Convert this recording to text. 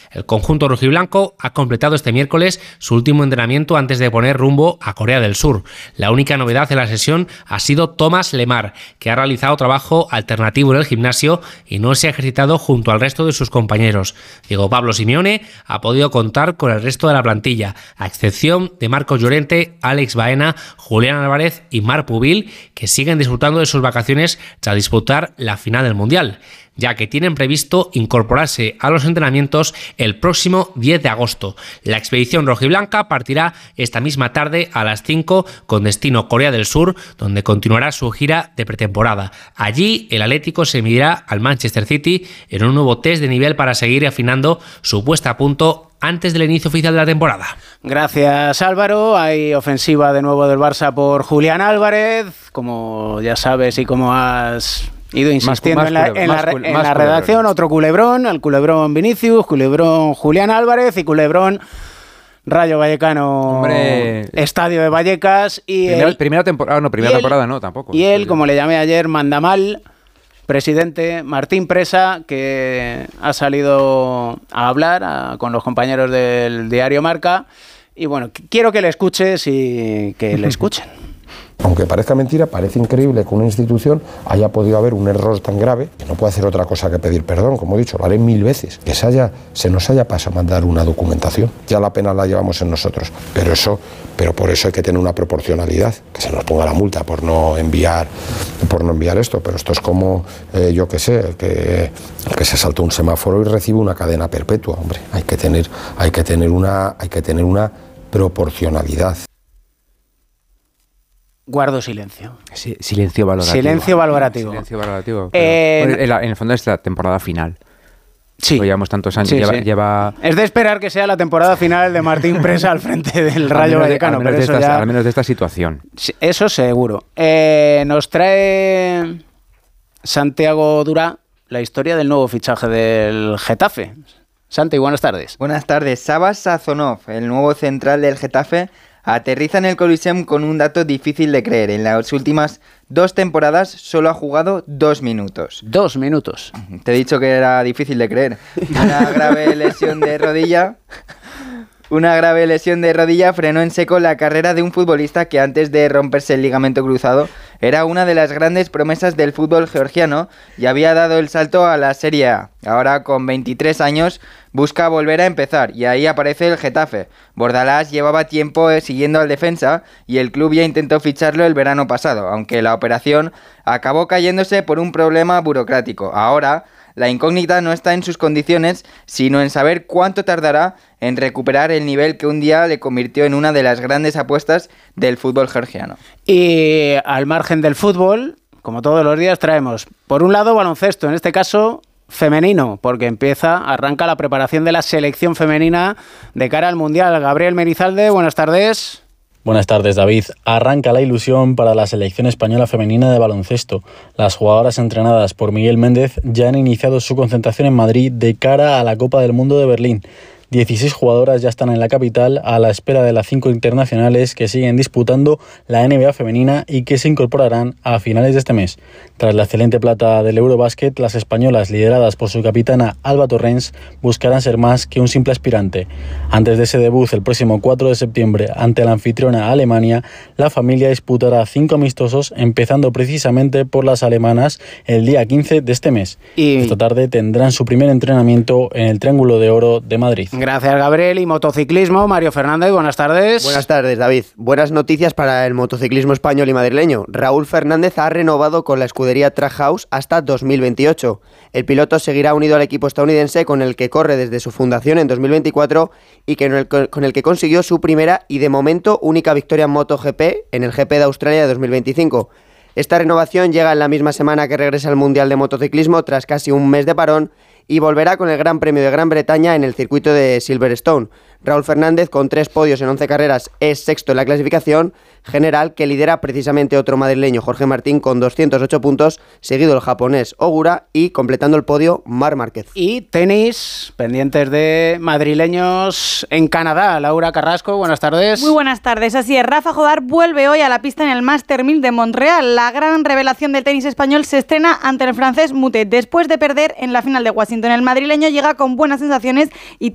El conjunto rojiblanco ha completado este miércoles su último entrenamiento antes de poner rumbo a Corea del Sur. La única novedad en la sesión ha sido Thomas Lemar, que ha realizado trabajo alternativo en el gimnasio y no se ha ejercitado junto al resto de sus compañeros. Diego Pablo Simeone ha podido contar con el resto de la plantilla, a excepción de Marcos Llorente, Alex Baena, Julián Álvarez y Marc Pubil, que siguen disfrutando de sus vacaciones tras disputar la final del Mundial, ya que tienen previsto incorporarse a los entrenamientos el próximo 10 de agosto. La expedición rojiblanca partirá esta misma tarde a las 5 con destino Corea del Sur, donde continuará su gira de pretemporada. Allí el Atlético se medirá al Manchester City en un nuevo test de nivel para seguir afinando su puesta a punto antes del inicio oficial de la temporada. Gracias, Álvaro. Hay ofensiva de nuevo del Barça por Julián Álvarez, como ya sabes y como has ido insistiendo en la redacción. Otro culebrón, el culebrón Vinicius, culebrón Julián Álvarez y culebrón Rayo Vallecano. Hombre, Estadio de Vallecas y primera temporada no, tampoco. Y él, como le llamé ayer, Mandamal, presidente Martín Presa, que ha salido a hablar con los compañeros del diario Marca. Y bueno, quiero que le escuches y que le escuchen. Aunque parezca mentira, parece increíble que una institución haya podido haber un error tan grave que no puede hacer otra cosa que pedir perdón. Como he dicho, lo haré 1000 veces. Que se nos haya pasado a mandar una documentación. Ya la pena la llevamos en nosotros. Pero por eso hay que tener una proporcionalidad. Que se nos ponga la multa por no enviar esto. Pero esto es como, yo qué sé, el que se saltó un semáforo y recibe una cadena perpetua. Hombre, hay que tener una proporcionalidad. Guardo silencio. Sí, silencio valorativo. Silencio valorativo. En el fondo es la temporada final. Sí. Llevamos tantos años. Sí, lleva... Es de esperar que sea la temporada final de Martín Presa al frente del Rayo Vallecano. Al menos de esta situación. Eso seguro. Nos trae Santiago Durá la historia del nuevo fichaje del Getafe. Santi, buenas tardes. Buenas tardes. Sabas Sazonov, el nuevo central del Getafe, aterriza en el Coliseum con un dato difícil de creer. En las últimas 2 temporadas solo ha jugado 2 minutos. 2 minutos. Te he dicho que era difícil de creer. Una grave lesión de rodilla frenó en seco la carrera de un futbolista que antes de romperse el ligamento cruzado era una de las grandes promesas del fútbol georgiano y había dado el salto a la Serie A. Ahora, con 23 años, busca volver a empezar y ahí aparece el Getafe. Bordalás llevaba tiempo siguiendo al defensa y el club ya intentó ficharlo el verano pasado, aunque la operación acabó cayéndose por un problema burocrático. Ahora, la incógnita no está en sus condiciones, sino en saber cuánto tardará en recuperar el nivel que un día le convirtió en una de las grandes apuestas del fútbol georgiano. Y al margen del fútbol, como todos los días, traemos, por un lado, baloncesto, en este caso femenino, porque arranca la preparación de la selección femenina de cara al Mundial. Gabriel Merizalde, buenas tardes. Buenas tardes, David. Arranca la ilusión para la selección española femenina de baloncesto. Las jugadoras entrenadas por Miguel Méndez ya han iniciado su concentración en Madrid de cara a la Copa del Mundo de Berlín. 16 jugadoras ya están en la capital a la espera de las 5 internacionales que siguen disputando la NBA femenina y que se incorporarán a finales de este mes. Tras la excelente plata del Eurobásquet, las españolas, lideradas por su capitana Alba Torrens, buscarán ser más que un simple aspirante. Antes de ese debut, el próximo 4 de septiembre, ante la anfitriona Alemania, la familia disputará 5 amistosos, empezando precisamente por las alemanas el día 15 de este mes. Y esta tarde tendrán su primer entrenamiento en el Triángulo de Oro de Madrid. Gracias, Gabriel. Y motociclismo, Mario Fernández, buenas tardes. Buenas tardes, David. Buenas noticias para el motociclismo español y madrileño. Raúl Fernández ha renovado con la escudería Trackhouse hasta 2028. El piloto seguirá unido al equipo estadounidense con el que corre desde su fundación en 2024 y con el que consiguió su primera y de momento única victoria en MotoGP en el GP de Australia de 2025. Esta renovación llega en la misma semana que regresa al Mundial de Motociclismo tras casi un mes de parón y volverá con el Gran Premio de Gran Bretaña en el circuito de Silverstone. Raúl Fernández, con 3 podios en 11 carreras, es sexto en la clasificación general, que lidera precisamente otro madrileño, Jorge Martín, con 208 puntos, seguido el japonés Ogura y completando el podio Marc Márquez. Y tenis, pendientes de madrileños en Canadá. Laura Carrasco, buenas tardes. Muy buenas tardes. Así es, Rafa Jodar vuelve hoy a la pista en el Master 1000 de Montreal. La gran revelación del tenis español se estrena ante el francés Mutet. Después de perder en la final de Washington, el madrileño llega con buenas sensaciones y